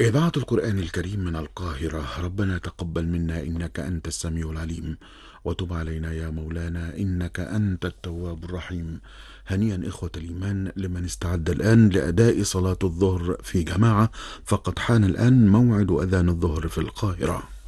إذاعة القرآن الكريم من القاهرة. ربنا تقبل منا إنك أنت السميع العليم، وتب علينا يا مولانا إنك أنت التواب الرحيم. هنيئا إخوة الإيمان لمن استعد الآن لأداء صلاة الظهر في جماعة، فقد حان الآن موعد أذان الظهر في القاهرة.